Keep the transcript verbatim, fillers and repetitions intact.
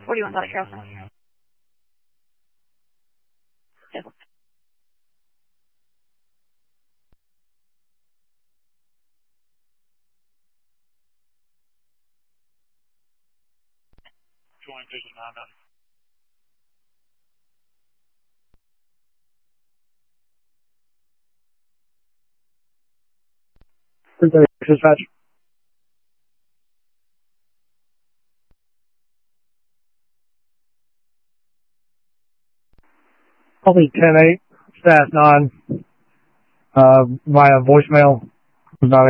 forty-one South Trail. Yes. Dispatch. Probably ten eight, staff nine, uh, via voicemail. Was not